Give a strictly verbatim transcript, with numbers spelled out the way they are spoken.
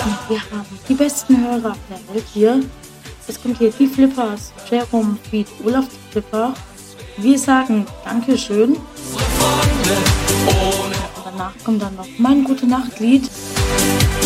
Und wir haben die besten Hörer der Welt hier. Es kommt hier die Flippers, Jerome feat. Olaf Flipper. Wir sagen Dankeschön. Und danach kommt dann noch mein Gute-Nacht-Lied.